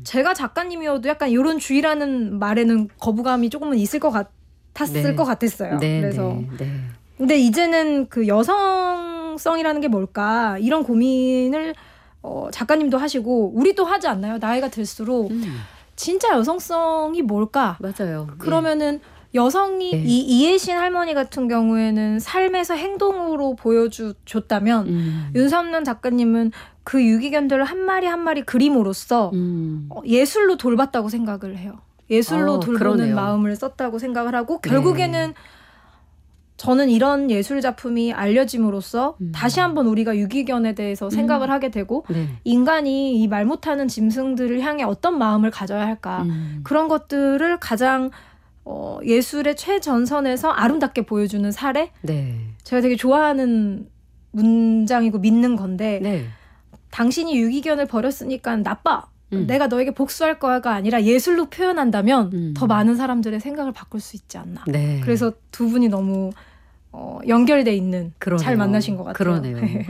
제가 작가님이어도 약간 이런 주의라는 말에는 거부감이 조금은 있을 것 같았을 네. 것 같았어요. 네, 그래서 네. 근데 이제는 그 여성성이라는 게 뭘까 이런 고민을 작가님도 하시고 우리도 하지 않나요? 나이가 들수록 진짜 여성성이 뭘까? 맞아요. 그러면은 여성이 네. 이혜신 할머니 같은 경우에는 삶에서 행동으로 보여줬다면 윤삼란 작가님은 그 유기견들을 한 마리 한 마리 그림으로써 예술로 돌봤다고 생각을 해요. 예술로 돌보는 그러네요. 마음을 썼다고 생각을 하고 결국에는 저는 이런 예술 작품이 알려짐으로써 다시 한번 우리가 유기견에 대해서 생각을 하게 되고 네. 인간이 이 말 못하는 짐승들을 향해 어떤 마음을 가져야 할까 그런 것들을 가장 예술의 최전선에서 아름답게 보여주는 사례 네. 제가 되게 좋아하는 문장이고 믿는 건데 네. 당신이 유기견을 버렸으니까 나빠 내가 너에게 복수할 거야가 아니라 예술로 표현한다면 더 많은 사람들의 생각을 바꿀 수 있지 않나. 네. 그래서 두 분이 너무 연결돼 있는 그러네요. 잘 만나신 것 같아요. 그러네요.